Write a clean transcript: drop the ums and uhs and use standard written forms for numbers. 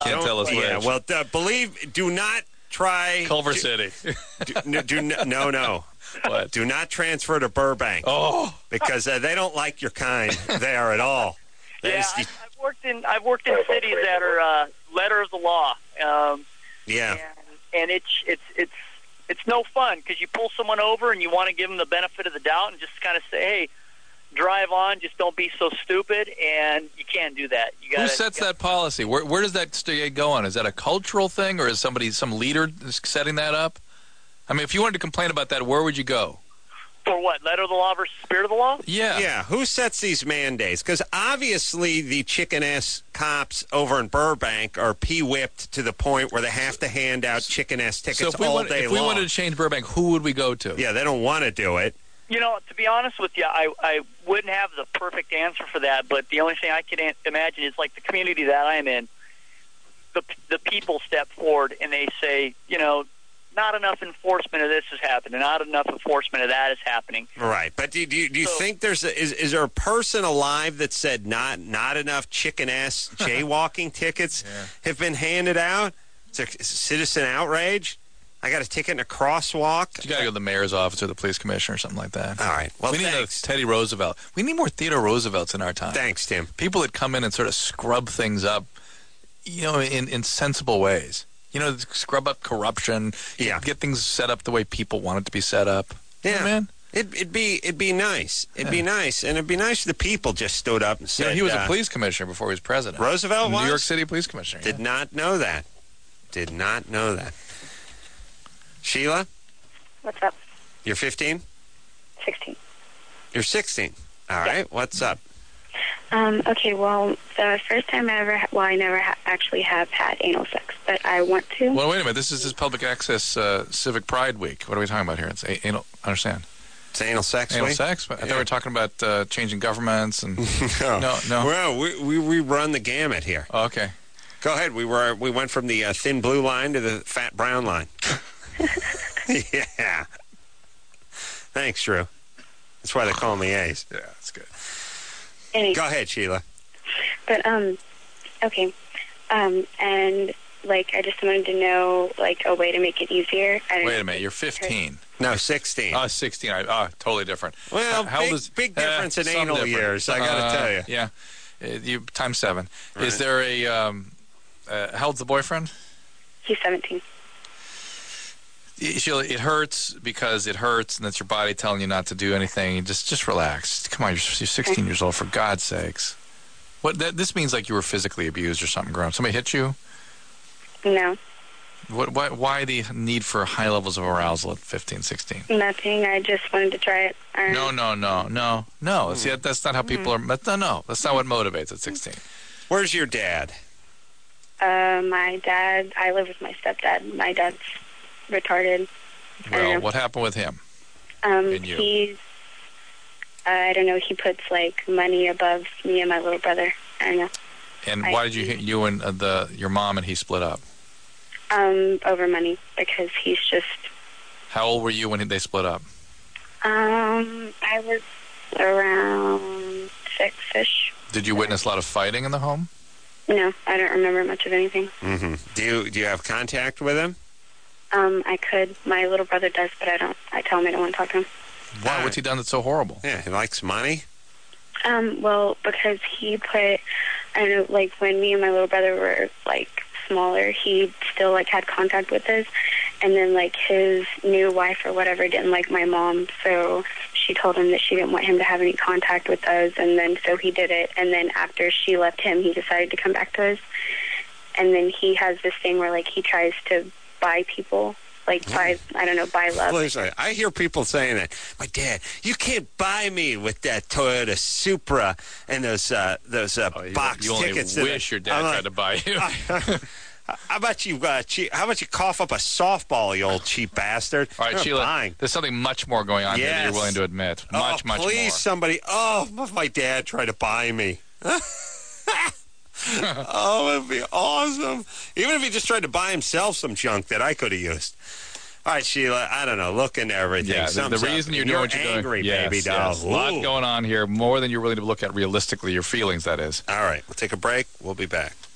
Can't tell us Yeah, which. well, do not try. Culver City. No. What? Do not transfer to Burbank. Oh. Because they don't like your kind there at all. Yeah, I've worked in cities that are letter of the law. Yeah. And it's no fun because you pull someone over and you want to give them the benefit of the doubt and just kind of say, hey, drive on, just don't be so stupid, and you can't do that. Who sets that policy? Where does that go on? Is that a cultural thing, or is some leader setting that up? I mean, if you wanted to complain about that, where would you go? For what, letter of the law versus spirit of the law? Yeah. Yeah, who sets these mandates? Because obviously the chicken-ass cops over in Burbank are pee-whipped to the point where they have to hand out chicken-ass tickets all day long. If we wanted to change Burbank, who would we go to? Yeah, they don't want to do it. You know, to be honest with you, I wouldn't have the perfect answer for that, but the only thing I can imagine is like the community that I'm in, the people step forward and they say, you know, not enough enforcement of this has happened, and not enough enforcement of that is happening. Right, but do you think is there a person alive that said not enough chicken-ass jaywalking tickets have been handed out? It's a citizen outrage. I got a ticket in a crosswalk. You got to go to the mayor's office or the police commissioner or something like that. All right. Well, we need a Teddy Roosevelt. We need more Theodore Roosevelts in our time. Thanks, Tim. People that come in and sort of scrub things up, you know, in sensible ways. You know, scrub up corruption. Get things set up the way people want it to be set up. Yeah, you know, man. It'd be nice. It'd be nice, and it'd be nice if the people just stood up and said. Yeah, he was a police commissioner before he was president. Roosevelt was? New York City police commissioner. Did not know that. Did not know that. Sheila? What's up? You're 15? 16. You're 16. All right. What's up? Okay, well, the first time I never actually have had anal sex, but I want to. Well, wait a minute. This is Public Access Civic Pride Week. What are we talking about here? It's anal. I understand. It's anal sex Anal week? sex? I thought we were talking about changing governments and... No. Well, we run the gamut here. Oh, okay. Go ahead. We went from the thin blue line to the fat brown line. Yeah. Thanks, Drew. That's why they call me Ace. Yeah, that's good. Anyway. Go ahead, Sheila. But, okay. And, like, I just wanted to know, like, a way to make it easier. Wait a minute. You're 15. No, 16. Oh, 16. Totally different. Well, how old is, big difference in anal different. years, I got to tell you. Yeah. You times 7. Right. Is there a, how old's the boyfriend? He's 17. Sheila, it hurts because it hurts, and that's your body telling you not to do anything. Just relax. Come on, you're 16 years old, for God's sakes. This means like you were physically abused or something growing up. Somebody hit you? No. Why the need for high levels of arousal at 15, 16? Nothing. I just wanted to try it. No. See, that's not how people are. No. That's not what motivates at 16. Where's your dad? My dad, I live with my stepdad. My dad's retarded. Well, what happened with him? And you? He's, I don't know, he puts, like, money above me and my little brother. I don't know. And why did you and your mom and he split up? Over money, because he's just... How old were you when they split up? I was around 6-ish. Did you witness a lot of fighting in the home? No, I don't remember much of anything. Mm-hmm. Do you have contact with him? I could. My little brother does, but I don't. I tell him I don't want to talk to him. Why? What's he done that's so horrible? Yeah, he likes money. Well, because he put, I don't know, like when me and my little brother were like smaller, he still like had contact with us, and then like his new wife or whatever didn't like my mom, so she told him that she didn't want him to have any contact with us, and then so he did it, and then after she left him, he decided to come back to us, and then he has this thing where like he tries to buy people, like buy love. Listen, I hear people saying that. My dad, you can't buy me with that Toyota Supra and those box you only tickets. Wish your dad tried to buy you. How about you cough up a softball, you old cheap bastard? All right, Sheila, there's something much more going on here than you're willing to admit. Much more. Please, somebody. Oh, my dad tried to buy me. Oh, it'd be awesome. Even if he just tried to buy himself some junk that I could have used. All right, Sheila, I don't know. Look into everything. Yeah, the reason you're doing what you're angry, doing. Baby doll. Yes. A lot going on here, more than you're willing to look at realistically, your feelings, that is. All right, we'll take a break. We'll be back.